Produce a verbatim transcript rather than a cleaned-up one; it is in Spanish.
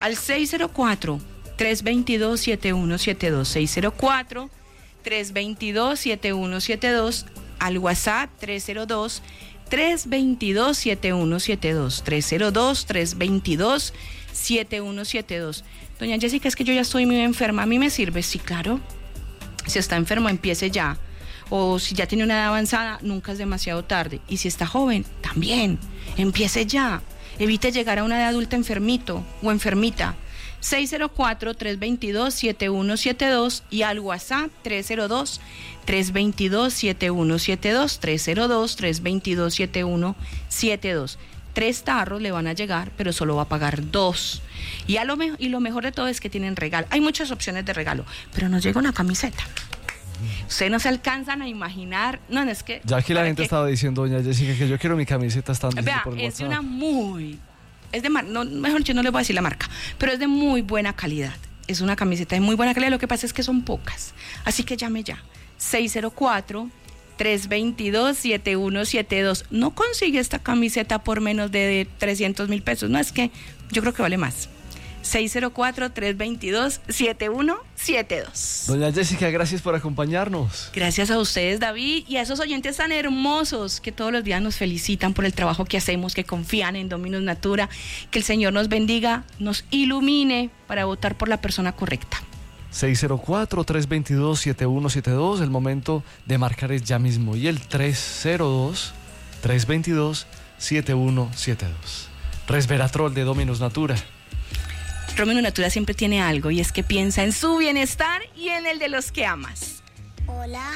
al seis cero cuatro, tres dos dos, siete uno siete dos, seis cero cuatro, tres dos dos, siete uno siete dos, al WhatsApp tres cero dos, tres dos dos, siete uno siete dos, tres cero dos, tres dos dos, siete uno siete dos. Doña Jessica, es que yo ya estoy muy enferma, ¿a mí me sirve? Sí, claro. Si está enfermo, empiece ya. O si ya tiene una edad avanzada, nunca es demasiado tarde. Y si está joven, también, empiece ya. Evite llegar a una edad adulta enfermito o enfermita. seis cero cuatro, tres dos dos, siete uno siete dos y al WhatsApp tres cero dos, tres dos dos, siete uno siete dos, tres cero dos, tres dos dos, siete uno siete dos. Tres tarros le van a llegar, pero solo va a pagar dos. Y, a lo me- y lo mejor de todo es que tienen regalo. Hay muchas opciones de regalo, pero nos llega una camiseta. Ustedes no se alcanzan a imaginar. No, no es que... Ya aquí la ¿para gente qué? estaba diciendo, doña Jessica, que yo quiero mi camiseta, están diciendo Vea, por es de WhatsApp. una muy... Es de mar, no, mejor yo no les voy a decir la marca, pero es de muy buena calidad. Es una camiseta de muy buena calidad, lo que pasa es que son pocas. Así que llame ya. seis cero cuatro, tres dos dos, siete uno siete dos. No consigue esta camiseta por menos de trescientos mil pesos. No, es que yo creo que vale más. seis cero cuatro, tres dos dos, siete uno siete dos. Doña Jessica, gracias por acompañarnos. Gracias a ustedes, David, y a esos oyentes tan hermosos que todos los días nos felicitan por el trabajo que hacemos, que confían en Dominus Natura. Que el Señor nos bendiga, nos ilumine para votar por la persona correcta. seis cero cuatro, tres dos dos, siete uno siete dos, el momento de marcar es ya mismo. Y el tres cero dos, tres dos dos, siete uno siete dos. Resveratrol de Dominus Natura. Dominus Natura siempre tiene algo, y es que piensa en su bienestar y en el de los que amas. Hola.